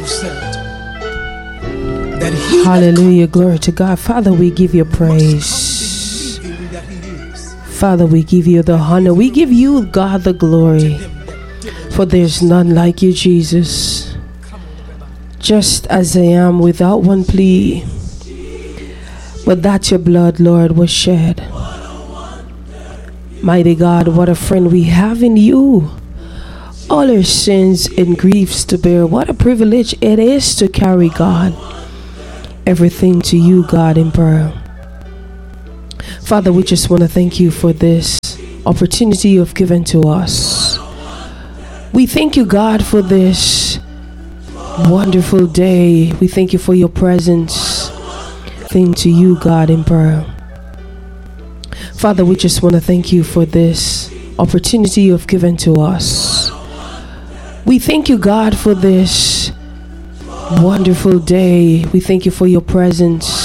Hallelujah, glory to God. Father, we give you praise. Father, we give you the honor. We give you, God, the glory. For there's none like you, Jesus. Just as I am without one plea, but that your blood, Lord, was shed. Mighty God, what a friend we have in you. All our sins and griefs to bear. What a privilege it is to carry, God, everything to you, God, in prayer. Father, we just want to thank you for this opportunity you've given to us. We thank you, God, for this wonderful day. We thank you for your presence. Thing to you, God, in prayer. Father, we just want to thank you for this opportunity you've given to us. We thank you, God, for this wonderful day. We thank you for your presence.